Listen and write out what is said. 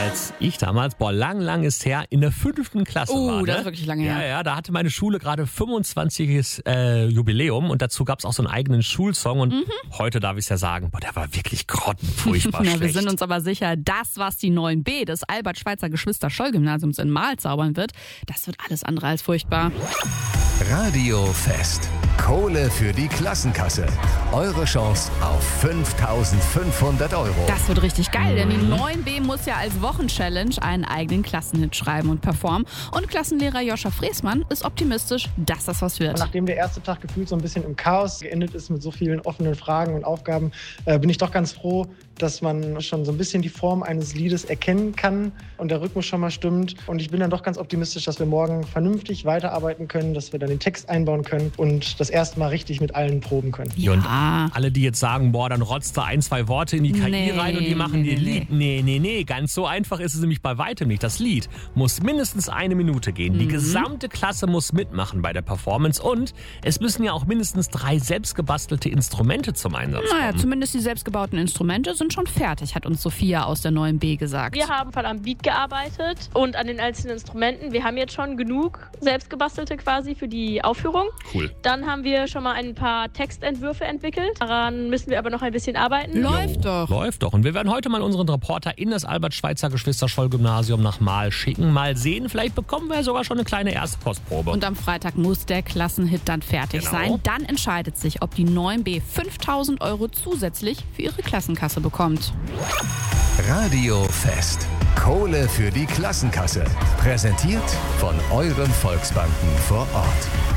als ich damals, lang ist her, in der 5. Klasse war. Ne? Das ist wirklich lange her. Ja, da hatte meine Schule gerade 25. Jubiläum und dazu gab es auch so einen eigenen Schulsong und heute darf ich es ja sagen, der war wirklich grottenfurchtbar schlecht. Wir sind uns aber sicher, das, was die 9b des Albert-Schweitzer Geschwister-Scholl-Gymnasiums in Marl zaubern wird, das wird alles andere als furchtbar. Radio Fest. Kohle für die Klassenkasse. Eure Chance auf 5.500 €. Das wird richtig geil, denn die 9b muss ja als Wochenchallenge einen eigenen Klassenhit schreiben und performen. Und Klassenlehrer Joscha Freesmann ist optimistisch, dass das was wird. Nachdem der erste Tag gefühlt so ein bisschen im Chaos geendet ist mit so vielen offenen Fragen und Aufgaben, bin ich doch ganz froh, dass man schon so ein bisschen die Form eines Liedes erkennen kann und der Rhythmus schon mal stimmt. Und ich bin dann doch ganz optimistisch, dass wir morgen vernünftig weiterarbeiten können, dass wir dann den Text einbauen können und das erste Mal richtig mit allen proben können. Ja. Und alle, die jetzt sagen, dann rotzt da 1, 2 Worte in die KI rein und die machen dir Lied. Nee, ganz so einfach ist es nämlich bei weitem nicht. Das Lied muss mindestens 1 Minute gehen. Die gesamte Klasse muss mitmachen bei der Performance und es müssen ja auch mindestens 3 selbstgebastelte Instrumente zum Einsatz kommen. Naja, zumindest die selbstgebauten Instrumente sind schon fertig, hat uns Sophia aus der 9b gesagt. Wir haben voll am Beat gearbeitet und an den einzelnen Instrumenten. Wir haben jetzt schon genug selbstgebastelte quasi für die Aufführung. Cool. Dann haben wir schon mal ein paar Textentwürfe entwickelt. Daran müssen wir aber noch ein bisschen arbeiten. Läuft doch. Und wir werden heute mal unseren Reporter in das Albert-Schweitzer Geschwister-Scholl-Gymnasium nach Marl schicken. Mal sehen, vielleicht bekommen wir ja sogar schon eine kleine erste Kostprobe. Und am Freitag muss der Klassenhit dann fertig sein. Dann entscheidet sich, ob die 9b 5.000 € zusätzlich für ihre Klassenkasse bekommt. Radio Fest. Kohle für die Klassenkasse. Präsentiert von euren Volksbanken vor Ort.